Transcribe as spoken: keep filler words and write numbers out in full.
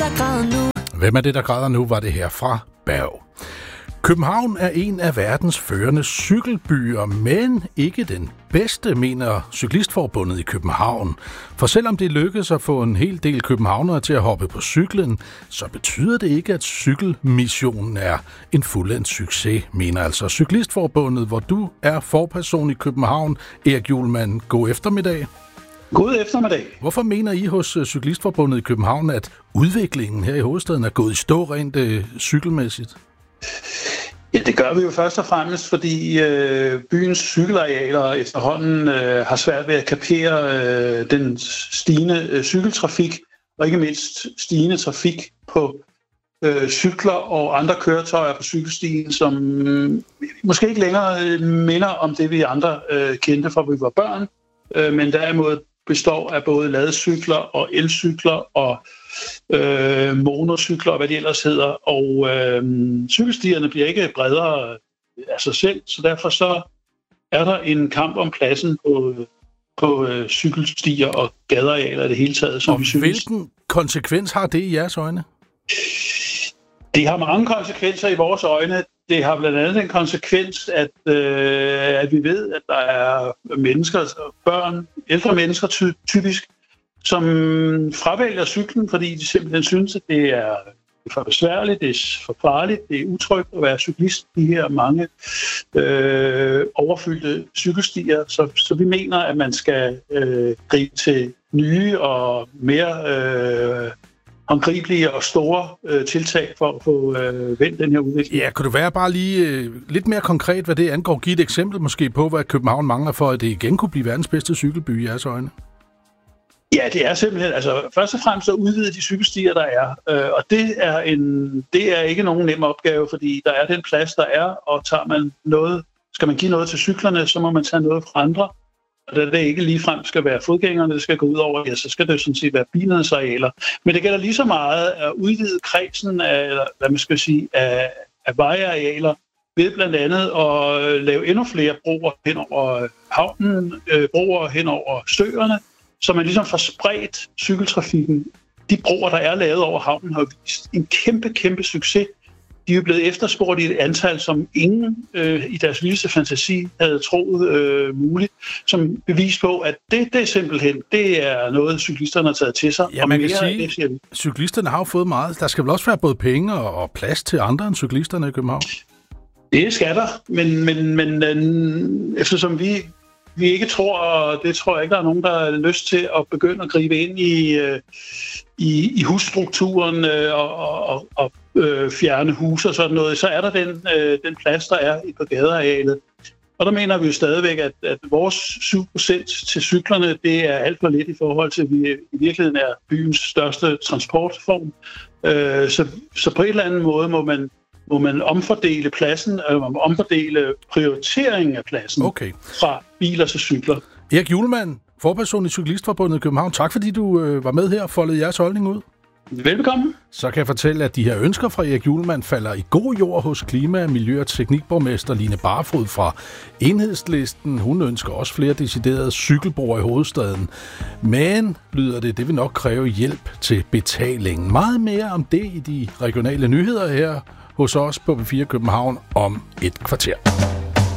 der græder nu? Hvem er det, der græder nu, var det her fra Berg. København er en af verdens førende cykelbyer, men ikke den bedste, mener Cyklistforbundet i København. For selvom det lykkedes at få en hel del københavnere til at hoppe på cyklen, så betyder det ikke, at cykelmissionen er en fuldendt succes, mener altså Cyklistforbundet, hvor du er forperson i København. Erik Hjulmand, god eftermiddag. God eftermiddag. Hvorfor mener I hos Cyklistforbundet i København, at udviklingen her i hovedstaden er gået i stå rent øh, cykelmæssigt? Ja, det gør vi jo først og fremmest, fordi øh, byens cykelarealer efterhånden øh, har svært ved at kapere øh, den stigende øh, cykeltrafik, og ikke mindst stigende trafik på øh, cykler og andre køretøjer på cykelstien, som øh, måske ikke længere øh, minder om det, vi andre øh, kendte fra vi var børn, øh, men derimod består af både ladecykler og elcykler og øh, monocykler og hvad de ellers hedder. Og øh, cykelstierne bliver ikke bredere af sig selv, så derfor så er der en kamp om pladsen på, på øh, cykelstier og gadearealer i det hele taget. Som og vi hvilken konsekvens har det i jeres øjne? Det har mange konsekvenser i vores øjne. Det har blandt andet den konsekvens, at, øh, at vi ved, at der er mennesker, børn, ældre mennesker ty- typisk, som fravælger cyklen, fordi de simpelthen synes, at det er for besværligt, det er for farligt, det er utrygt at være cyklist, de her mange øh, overfyldte cykelstier. Så, så vi mener, at man skal øh, gribe til nye og mere øh, håndgribelige og store øh, tiltag for at få øh, vendt den her udvikling. Ja, kunne du være bare lige øh, lidt mere konkret, hvad det angår? Giv et eksempel måske på, hvad København mangler for, at det igen kunne blive verdens bedste cykelby i jeres øjne. Ja, det er simpelthen, altså først og fremmest at udvide de cykelstier, der er. Øh, og det er, en, det er ikke nogen nem opgave, fordi der er den plads, der er, og tager man noget, skal man give noget til cyklerne, så må man tage noget fra andre. Og da det ikke ligefrem skal være fodgængerne, det skal gå ud over, ja, så skal det sådan set være bilernes arealer. Men det gælder lige så meget at udvide kredsen af, eller hvad man skal sige, af, af vejarealer, ved blandt andet at lave endnu flere broer hen over havnen, øh, broer hen over søerne, så man ligesom får spredt cykeltrafikken. De broer, der er lavet over havnen, har vist en kæmpe, kæmpe succes. De er jo blevet efterspurgt i et antal, som ingen øh, i deres vildeste fantasi havde troet øh, muligt, som bevis på, at det, det er simpelthen, det er noget, cyklisterne har taget til sig. Ja, man kan sige, at cyklisterne har jo fået meget. Der skal vel også være både penge og plads til andre end cyklisterne i København? Det skal der, men, men, men øh, eftersom vi vi ikke tror, og det tror jeg ikke, der er nogen, der har lyst til at begynde at gribe ind i, i, i husstrukturen og, og, og øh, fjerne hus og sådan noget, så er der den, øh, den plads, der er på gadearealet. Og der mener vi jo stadigvæk, at, at vores syv procent til cyklerne, det er alt for lidt i forhold til, at vi i virkeligheden er byens største transportform. Øh, så, så på en eller anden måde må man må man omfordele pladsen, eller omfordele prioriteringen af pladsen okay. fra biler til cykler. Erik Hjulmand, forperson i Cyklistforbundet i København. Tak fordi du øh, var med her og foldede jeres holdning ud. Velbekomme. Så kan jeg fortælle, at de her ønsker fra Erik Hjulmand falder i god jord hos klima-, miljø- og teknikborgmester Line Barfod fra Enhedslisten. Hun ønsker også flere deciderede cykelbroer i hovedstaden. Men, lyder det, det vil nok kræve hjælp til betalingen. Meget mere om det i de regionale nyheder her hos os på B fire København om et kvarter.